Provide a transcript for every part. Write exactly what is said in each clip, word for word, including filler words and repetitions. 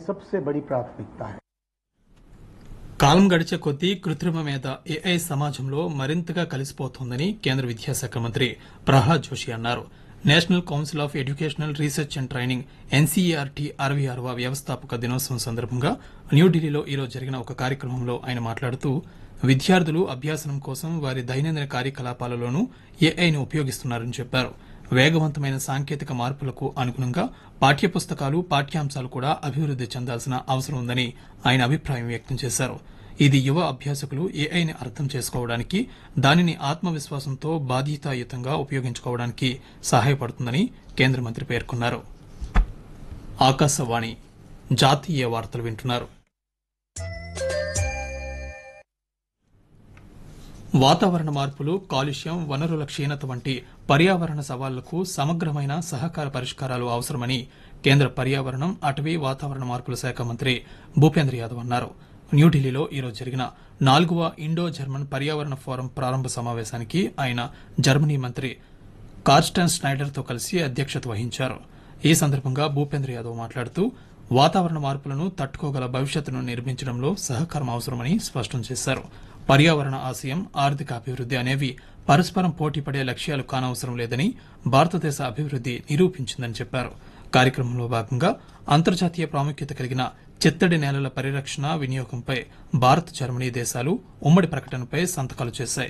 सबसे बड़ी प्राथमिकता है। కాలం గడిచే కొద్దీ కృత్రిమ మేధ ఏఐ సమాజంలో మరింతగా కలిసిపోతోందని కేంద్ర విద్యాశాఖ మంత్రి ప్రహ్లాద్ జోషి అన్నారు. National council of educational research and training NCERT అరవై ఆరవ వ్యవస్థాపక దినోత్సవం సందర్భంగా న్యూఢిల్లీలో ఈరోజు జరిగిన ఒక కార్యక్రమంలో ఆయన మాట్లాడుతూ విద్యార్థులు అభ్యాసనం కోసం వారి దైనందిన కార్యకలాపాలలోనూ ఏఐని ఉపయోగిస్తున్నారని చెప్పారు. వేగవంతమైన సాంకేతిక మార్పులకు అనుగుణంగా పాఠ్యపుస్తకాలు పాఠ్యాంశాలు కూడా అభివృద్ది చెందాల్సిన అవసరం ఉందని ఆయన అభిప్రాయం వ్యక్తం చేశారు. ఇది యువ అభ్యాసకులు ఏఐని అర్థం చేసుకోవడానికి, దానిని ఆత్మవిశ్వాసంతో బాధ్యతాయుతంగా ఉపయోగించుకోవడానికి సహాయపడుతుందని కేంద్ర మంత్రి పేర్కొన్నారు. ఆకాశవాణి జాతీయ వార్తలు వింటున్నారు. వాతావరణ మార్పులు, కాలుష్యం, వనరుల క్షీణత వంటి పర్యావరణ సవాళ్లకు సమగ్రమైన సహకార పరిష్కారాలు అవసరమని కేంద్ర పర్యావరణం, అటవీ, వాతావరణ మార్పుల శాఖ మంత్రి భూపేంద్ర యాదవ్ అన్నారు. న్యూఢిల్లీలో ఈరోజు జరిగిన నాలుగవ ఇండో జర్మన్ పర్యావరణ ఫోరం ప్రారంభ సమావేశానికి ఆయన జర్మనీ మంత్రి కార్స్టెన్ స్నైడర్తో కలిసి అధ్యక్షత వహించారు. ఈ సందర్భంగా భూపేంద్ర యాదవ్ మాట్లాడుతూ వాతావరణ మార్పులను తట్టుకోగల భవిష్యత్తును నిర్మించడంలో సహకారం అవసరమని స్పష్టం చేశారు. పర్యావరణ ఆశయం, ఆర్థిక అభివృద్ది అనేవి పరస్పరం పోటీపడే లక్ష్యాలు కానవసరం లేదని భారతదేశ అభివృద్ది నిరూపించిందని చెప్పారు. కార్యక్రమంలో భాగంగా అంతర్జాతీయ ప్రాముఖ్యత కలిగిన చిత్తడి నేలల పరిరక్షణ, వినియోగంపై భారత్, జర్మనీ దేశాలు ఉమ్మడి ప్రకటనపై సంతకాలు చేశాయి.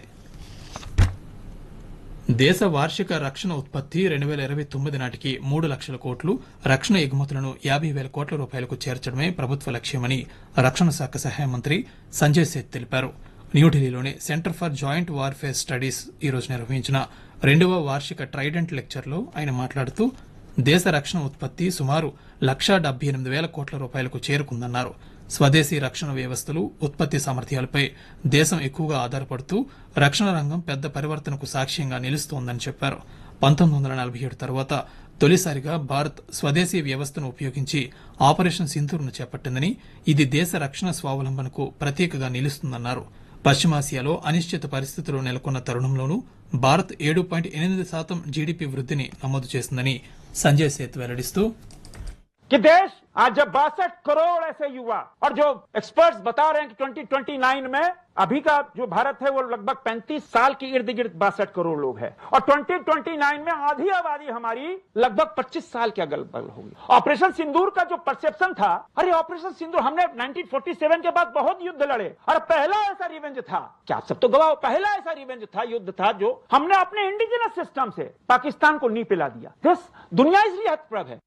దేశ వార్షిక రక్షణ ఉత్పత్తి రెండు వేల ఇరవై తొమ్మిది నాటికి మూడు లక్షల కోట్లు, రక్షణ ఎగుమతులను యాభై వేల కోట్ల రూపాయలకు చేర్చడమే ప్రభుత్వ లక్ష్యమని రక్షణ శాఖ సహాయ మంత్రి సంజయ్ సేత్ తెలిపారు. న్యూఢిల్లీలోని centre for joint warfare studies ఈరోజు నిర్వహించిన రెండవ వార్షిక ట్రైడెంట్ లెక్చర్లో ఆయన మాట్లాడుతూ దేశ రక్షణ ఉత్పత్తి సుమారు లక్షా డెబ్బై ఎనిమిది వేల కోట్ల రూపాయలకు చేరుకుందన్నారు. స్వదేశీ రక్షణ వ్యవస్థలు, ఉత్పత్తి సామర్థ్యాలపై దేశం ఎక్కువగా ఆధారపడుతూ రక్షణ రంగం పెద్ద పరివర్తనకు సాక్ష్యంగా నిలుస్తోందని చెప్పారు. పంతొమ్మిది వందల నలభై ఏడు తర్వాత తొలిసారిగా భారత్ స్వదేశీ వ్యవస్థను ఉపయోగించి ఆపరేషన్ సింధూర్ను చేపట్టిందని, ఇది దేశ రక్షణ స్వావలంబనకు ప్రతీకగా నిలుస్తుందన్నారు. పశ్చిమాసియాలో అనిశ్చిత పరిస్థితులు నెలకొన్న తరుణంలోనూ భారత్ ఏడు పాయింట్ ఎనిమిది శాతం జీడీపీ వృద్ధిని నమోదు చేసిందని సంజయ్ సేత్ వెల్లడిస్తూ कि देश आज जब बासठ करोड़ ऐसे युवा और जो एक्सपर्ट्स बता रहे हैं कि ट्वेंटी ट्वेंटी नाइन में अभी का जो भारत है वो लगभग पैंतीस साल की इर्द गिर्द बासठ करोड़ लोग हैं और ट्वेंटी ट्वेंटी नाइन में आधी आबादी हमारी लगभग पच्चीस साल के अगल बगल होगी। ऑपरेशन सिंदूर का जो परसेप्शन था, अरे ऑपरेशन सिंदूर हमने नाइनटीन फोर्टी सेवन के बाद बहुत युद्ध लड़े और पहला ऐसा रिवेंज था, क्या आप सब तो गवाह, पहला ऐसा रिवेंज था, युद्ध था जो हमने अपने इंडिजिनस सिस्टम से पाकिस्तान को नी पिला दिया। दिस दुनिया इसलिए हतप्रभ है।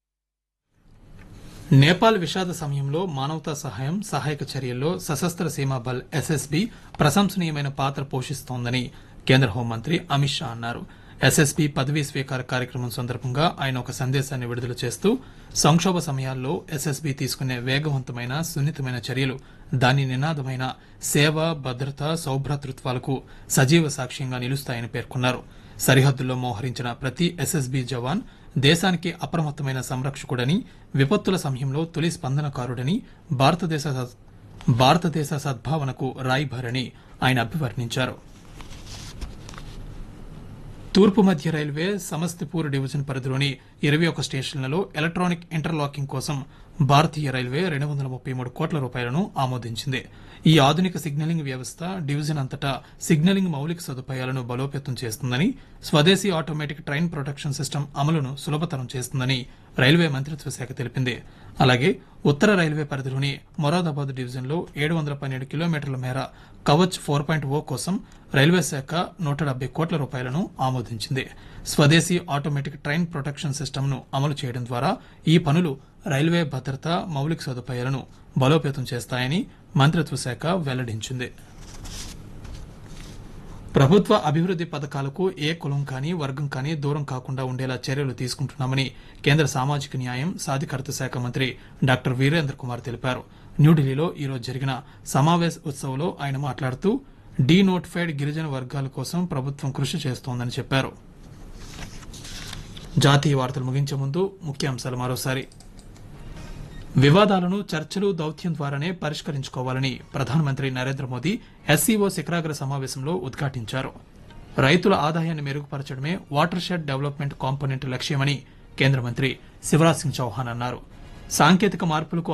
నేపాల్ విషాద సమయంలో మానవతా సహాయం, సహాయక చర్యల్లో సశస్త్ర సీమా బల్ ఎస్ఎస్బీ ప్రశంసనీయమైన పాత్ర పోషిస్తోందని కేంద్ర హోంమంత్రి అమిత్ షా అన్నారు. ఎస్ఎస్బీ పదవీ స్వీకార కార్యక్రమం సందర్భంగా ఆయన ఒక సందేశాన్ని విడుదల చేస్తూ సంక్షోభ సమయాల్లో ఎస్ఎస్బీ తీసుకునే వేగవంతమైన, సున్నితమైన చర్యలు దాని నినాదమైన సేవ, భద్రత, సౌభ్రాతృత్వాలకు సజీవ సాక్ష్యంగా నిలుస్తాయని పేర్కొన్నారు. సరిహద్దుల్లో మోహరించిన ప్రతి ఎస్ఎస్బీ జవాన్ దేశానికి అప్రమత్తమైన సంరక్షకుడని, విపత్తుల సమయంలో తొలి స్పందనకారుడని, భారతదేశ భారతదేశ సద్భావనకు రాయిభారని ఆయన అభివర్ణించారు. తూర్పు మధ్య రైల్వే సమస్తిపూర్ డివిజన్ పరిధిలోని ఇరవై ఒక స్టేషన్లలో ఎలక్ట్రానిక్ ఇంటర్లాకింగ్ కోసం భారతీయ రైల్వే రెండు వందల ముప్పై మూడు కోట్ల రూపాయలను ఆమోదించింది. ఈ ఆధునిక సిగ్నలింగ్ వ్యవస్థ డివిజన్ అంతటా సిగ్నలింగ్ మౌలిక సదుపాయాలను బలోపేతం చేస్తుందని, స్వదేశీ ఆటోమేటిక్ ట్రైన్ ప్రొటెక్షన్ సిస్టమ్ అమలును సులభతరం చేస్తుందని రైల్వే మంత్రిత్వ శాఖ తెలిపింది. అలాగే ఉత్తర రైల్వే పరిధిలోని మొరాదాబాద్ డివిజన్లో ఏడు వందల పన్నెండు కిలోమీటర్ల మేర కవచ్ ఫోర్ పాయింట్ ఓ కోసం రైల్వే శాఖ నూట డెబ్బై కోట్ల రూపాయలను ఆమోదించింది. స్వదేశీ ఆటోమేటిక్ ట్రైన్ ప్రొటెక్షన్ సిస్టమ్ ను అమలు చేయడం ద్వారా ఈ పనులు రైల్వే భద్రత, మౌలిక సదుపాయాలను బలోపేతం చేస్తాయని మంత్రిత్వ శాఖ వెల్లడించింది. ప్రభుత్వ అభివృద్ది పథకాలకు ఏ కులం కానీ, వర్గం కానీ దూరం కాకుండా ఉండేలా చర్యలు తీసుకుంటున్నామని కేంద్ర సామాజిక న్యాయం, సాధికారత శాఖ మంత్రి డాక్టర్ వీరేంద్ర కుమార్ తెలిపారు. న్యూఢిల్లీలో ఈరోజు జరిగిన సమావేశ ఉత్సవంలో ఆయన మాట్లాడుతూ డీ నోటిఫైడ్ గిరిజన వర్గాల కోసం ప్రభుత్వం కృషి చేస్తోందని చెప్పారు. జాతీయ వార్తలు ముగించే ముందు ముఖ్యాంశాలు మరోసారి. వివాదాలను చర్చలు, దౌత్యం ద్వారానే పరిష్కరించుకోవాలని ప్రధానమంత్రి నరేంద్ర మోదీ ఎస్సీఓ శిఖరాగ్ర సమావేశంలో ఉద్ఘాటించారు. రైతుల ఆదాయాన్ని మెరుగుపరచడమే వాటర్ షెడ్ డెవలప్మెంట్ కాంపోనెంట్ లక్ష్యమని కేంద్ర మంత్రి శివరాజ్ సింగ్ చౌహాన్ అన్నారు. సాంకేతిక మార్పులకు